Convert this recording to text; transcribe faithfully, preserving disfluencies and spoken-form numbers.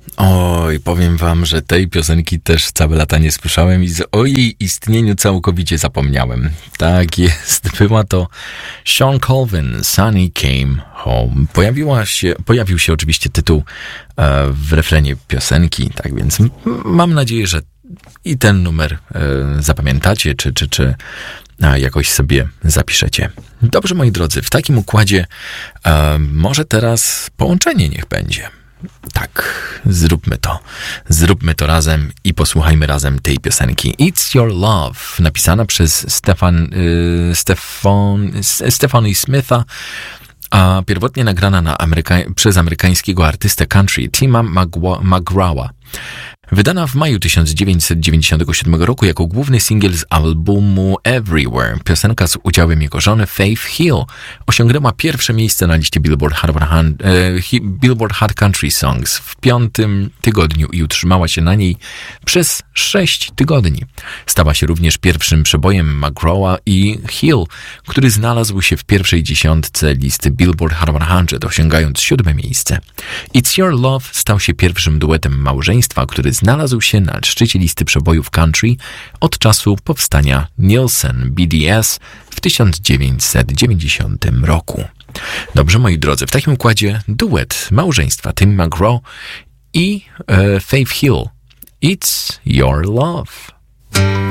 Oj, powiem wam, że tej piosenki też całe lata nie słyszałem i o jej istnieniu całkowicie zapomniałem. Tak jest, była to Sean Colvin, Sunny Came Home. Pojawiła się, pojawił się oczywiście tytuł e, w refrenie piosenki, tak więc m- mam nadzieję, że i ten numer e, zapamiętacie, czy, czy, czy a, jakoś sobie zapiszecie. Dobrze, moi drodzy, w takim układzie e, może teraz połączenie niech będzie. Tak, zróbmy to. Zróbmy to razem i posłuchajmy razem tej piosenki. It's Your Love, napisana przez Stefan, y, Stefan, Stephanie Smitha, a pierwotnie nagrana na Ameryka- przez amerykańskiego artystę country Tima Magwa- McGrawa. Wydana w maju tysiąc dziewięćset dziewięćdziesiątego siódmego roku jako główny singiel z albumu Everywhere. Piosenka z udziałem jego żony Faith Hill osiągnęła pierwsze miejsce na liście Billboard Hot, e, Billboard Hot Country Songs w piątym tygodniu i utrzymała się na niej przez sześć tygodni. Stała się również pierwszym przebojem McGrawa i Hill, który znalazł się w pierwszej dziesiątce listy Billboard Hot sto, osiągając siódme miejsce. It's Your Love stał się pierwszym duetem małżeństwa, który znalazł się na szczycie listy przebojów country od czasu powstania Nielsen B D S w tysiąc dziewięćset dziewięćdziesiątym roku. Dobrze, moi drodzy, w takim układzie duet małżeństwa Tim McGraw i e, Faith Hill. It's Your Love.